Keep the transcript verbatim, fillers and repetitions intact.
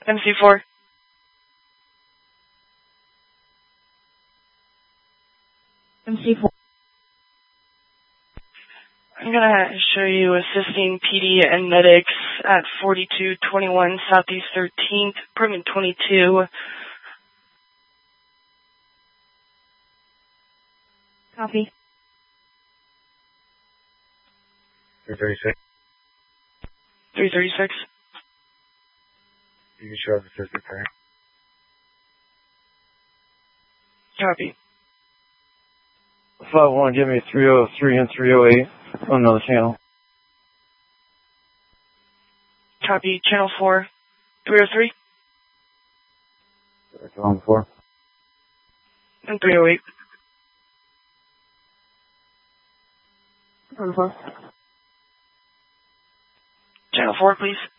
M C four. M C four. I'm gonna show you assisting P D and medics at forty-two twenty-one Southeast thirteenth, apartment twenty-two. Copy. three thirty-six. three thirty-six. You can show us assistant prayer. Copy. five one, give me three oh three and three oh eight on another channel. Copy. Channel four. three oh three. On four. And three oh eight. On four. Channel four, please.